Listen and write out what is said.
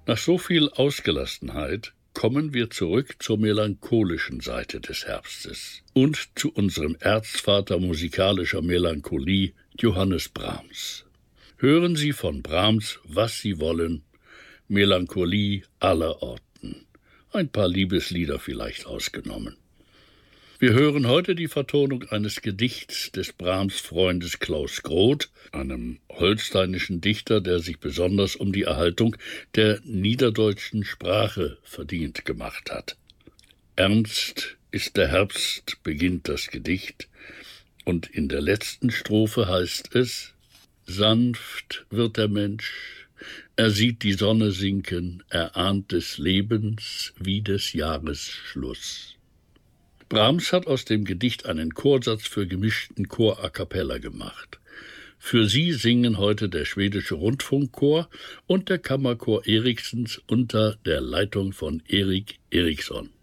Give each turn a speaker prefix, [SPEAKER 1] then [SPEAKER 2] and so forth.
[SPEAKER 1] Nach so viel Ausgelassenheit kommen wir zurück zur melancholischen Seite des Herbstes und zu unserem Erzvater musikalischer Melancholie, Johannes Brahms. Hören Sie von Brahms, was Sie wollen, Melancholie aller Orten. Ein paar Liebeslieder vielleicht ausgenommen. Wir hören heute die Vertonung eines Gedichts des Brahms-Freundes Klaus Groth, einem holsteinischen Dichter, der sich besonders um die Erhaltung der niederdeutschen Sprache verdient gemacht hat. Ernst ist der Herbst, beginnt das Gedicht, und in der letzten Strophe heißt es: Sanft wird der Mensch, er sieht die Sonne sinken, er ahnt des Lebens wie des Jahres Schluss. Brahms hat aus dem Gedicht einen Chorsatz für gemischten Chor a cappella gemacht. Für sie singen heute der schwedische Rundfunkchor und der Kammerchor Eriksens unter der Leitung von Erik Eriksson.